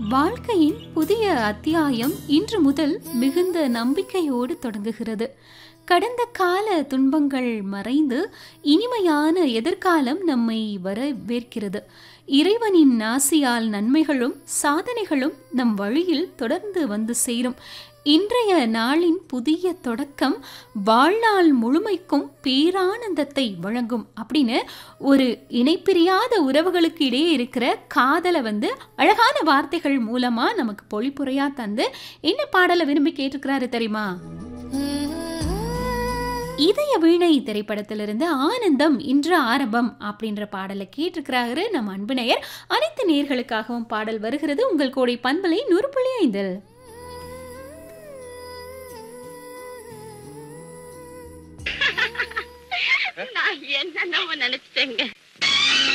வாழ்க்கையின் புதிய அத்தியாயம் இன்று முதல் மிகுந்த நம்பிக்கையோடு தொடங்குகிறது. கடந்த கால துன்பங்கள் மறைந்து இனிமையான எதிர்காலம் நம்மை வரவேற்கிறது. இறைவனின் ஆசியால் நன்மைகளும் சாதனைகளும் நம் வழியில் தொடர்ந்து வந்து சேரும். இன்றைய நாளின் புதிய தொடக்கம் வாழ்நாள் முழுமைக்கும் பேரானந்தத்தை வழங்கும் அப்படின்னு ஒரு இணைப்பிரியாத உறவுகளுக்கு இடையே இருக்கிற காதலை அழகான வார்த்தைகள் மூலமா நமக்கு பொழிப்புரையா தந்து என்ன பாடலை விரும்பி கேட்டிருக்கிறாரு தெரியுமா? இதய வீணை திரைப்படத்திலிருந்து ஆனந்தம் இன்று ஆரம்பம் அப்படின்ற பாடலை கேட்டிருக்கிறாரு நம்ம அன்பு நேயர். அனைத்து நேயர்களுக்காகவும் பாடல் வருகிறது உங்கள் கோடை பண்பலை 100.5. நான் என்னென்னமோ நினைச்சிட்டேங்க.